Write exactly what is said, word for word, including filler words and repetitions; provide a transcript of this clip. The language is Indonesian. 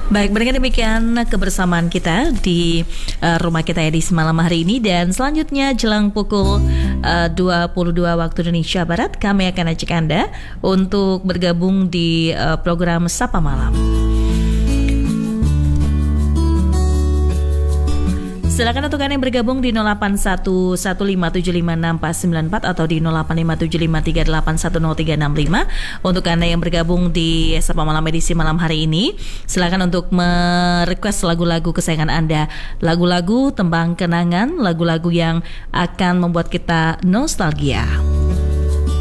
Baik, berikan demikian kebersamaan kita di uh, rumah kita ya di semalam hari ini. Dan selanjutnya jelang pukul uh, dua puluh dua waktu Indonesia Barat, kami akan ajak Anda untuk bergabung di uh, program Sapa Malam. Silakan untuk Anda yang bergabung di nol delapan satu satu lima tujuh lima enam empat sembilan empat atau di nol delapan lima tujuh lima tiga delapan satu nol tiga enam lima. Untuk Anda yang bergabung di Sapa Malam edisi malam hari ini, silakan untuk merequest lagu-lagu kesayangan Anda, lagu-lagu tembang kenangan, lagu-lagu yang akan membuat kita nostalgia.